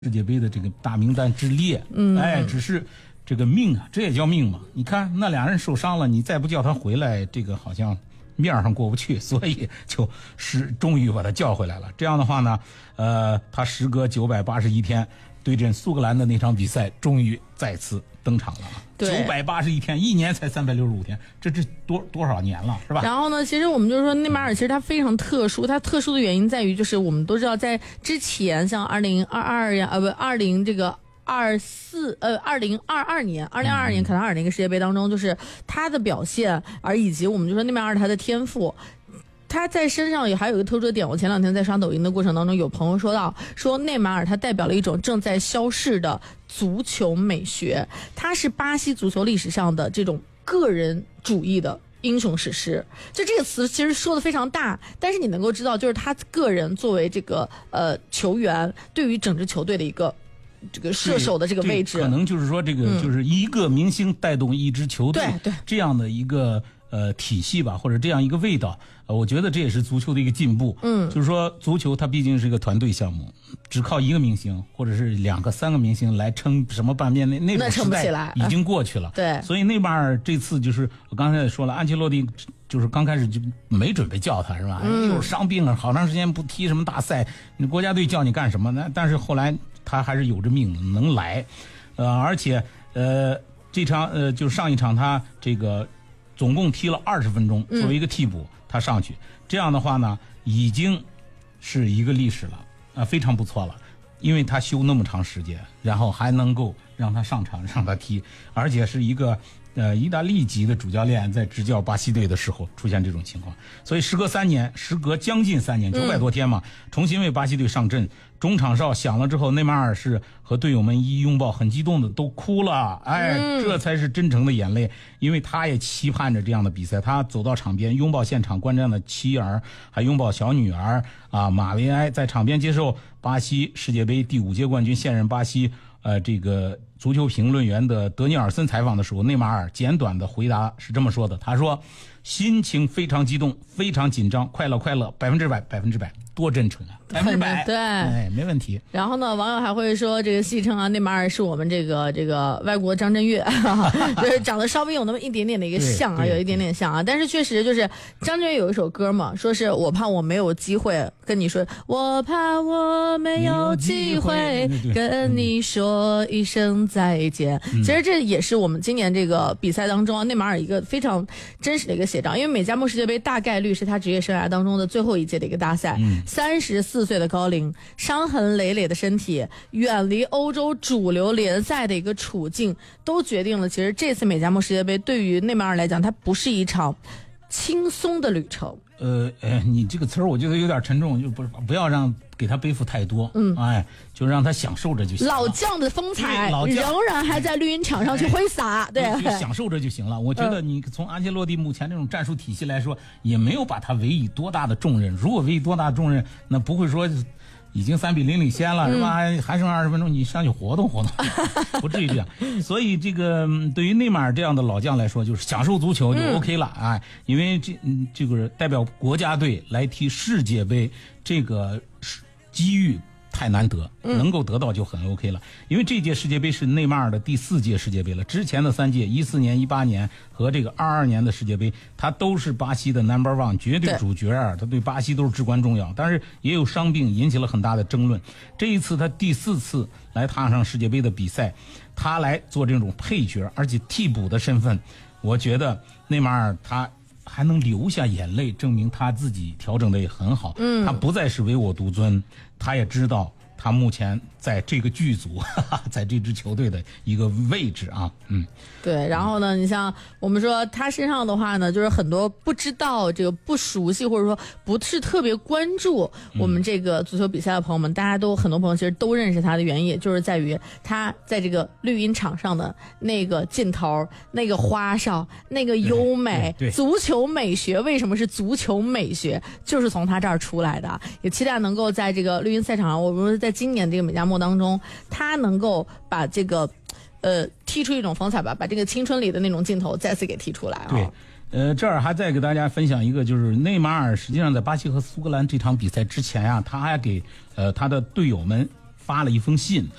世界杯的这个大名单之列，只是这个命啊，这也叫命嘛。你看那俩人受伤了，你再不叫他回来，这个好像面上过不去，所以就是终于把他叫回来了。这样的话呢，他时隔981天对阵苏格兰的那场比赛，终于再次登场了。981天，一年才365天，这多少年了，是吧？ 然后呢，其实我们就说内马尔其实他非常特殊，他特殊的原因在于就是我们都知道，在之前像2022年2022年卡塔尔那个世界杯当中，就是他的表现，而以及我们就说内马尔他的天赋。他在身上也还有一个特殊的点，我前两天在刷抖音的过程当中，有朋友说内马尔他代表了一种正在消逝的足球美学，他是巴西足球历史上的这种个人主义的英雄史诗。就这个词其实说的非常大，但是你能够知道，就是他个人作为这个球员对于整支球队的一个这个射手的这个位置， 可能就是说这个就是一个明星带动一支球队， 对这样的一个体系吧，或者这样一个味道，我觉得这也是足球的一个进步。就是说足球它毕竟是一个团队项目，只靠一个明星或者是2个3个明星来撑什么半边那种时代已经过去了。 对， 所以内马尔这次就是我刚才也说了，安切洛蒂就是刚开始就没准备叫他，是吧？又是伤病了，好长时间不踢什么大赛，你国家队叫你干什么呢？但是后来他还是有着命能来，而且这场就是上一场他这个总共踢了20分钟，作为一个替补，他上去，这样的话呢，已经是一个历史了，非常不错了。因为他休那么长时间，然后还能够让他上场，让他踢，而且是一个意大利籍的主教练在执教巴西队的时候出现这种情况，所以时隔将近3年，900多天嘛，重新为巴西队上阵。中场哨响了之后，内马尔是和队友们一拥抱，很激动的都哭了，这才是真诚的眼泪，因为他也期盼着这样的比赛。他走到场边，拥抱现场观战的妻儿，还拥抱小女儿马维埃，在场边接受巴西世界杯第5届冠军、现任巴西这个足球评论员的德尼尔森采访的时候，内马尔简短的回答是这么说的，他说心情非常激动，非常紧张，快乐100%，多真诚啊，100%， 对， 没问题。 然后呢，网友还会说这个戏称内马尔是我们这个外国张震岳，就是长得稍微有那么一点点的一个像有一点点像啊。但是确实就是张震岳有一首歌嘛，说是我怕我没有机会跟你说，我怕我没有机会跟你说一声再见。其实这也是我们今年这个比赛当中内马尔一个非常真实的一个写照，因为美加墨世界杯大概率是他职业生涯当中的最后一届的一个大赛。34岁的高龄，伤痕累累的身体，远离欧洲主流联赛的一个处境，都决定了其实这次美加墨世界杯对于内马尔来讲，它不是一场轻松的旅程。 你这个词儿我觉得有点沉重，就不要让给他背负太多，就让他享受着就行了。 老将的风采仍然还在绿茵场上去挥洒，对， 就享受着就行了。我觉得你从安切洛蒂目前这种战术体系来说，也没有把他委以多大的重任。如果委以多大的重任，那不会说已经3-0领先了，是吧？还剩20分钟，你上去活动活动，不至于这样。所以这个对于内马尔这样的老将来说，就是享受足球就 OK 了，因为这个代表国家队来踢世界杯，这个机遇太难得，能够得到就很 OK 了。因为这届世界杯是内马尔的第4届世界杯了，之前的3届14年、18年和这个22年的世界杯，他都是巴西的 No.1 绝对主角，他对巴西都是至关重要。但是也有伤病引起了很大的争论。这一次他第4次来踏上世界杯的比赛，他来做这种配角而且替补的身份，我觉得内马尔他还能流下眼泪，证明他自己调整的也很好。他不再是唯我独尊，他也知道他目前在这个剧组在这支球队的一个位置啊。 对，然后呢，你像我们说他身上的话呢，就是很多不知道这个不熟悉或者说不是特别关注我们这个足球比赛的朋友们，大家都很多朋友其实都认识他的原因，也就是在于他在这个绿茵场上的那个劲头，那个花哨，那个优美，足球美学。为什么是足球美学？就是从他这儿出来的。也期待能够在这个绿茵赛场上，我们在今年这个美加墨当中，他能够把这个踢出一种风采吧，把这个青春里的那种劲头再次给踢出来对，这儿还再给大家分享一个，就是内马尔实际上在巴西和苏格兰这场比赛之前他还给他的队友们发了一封信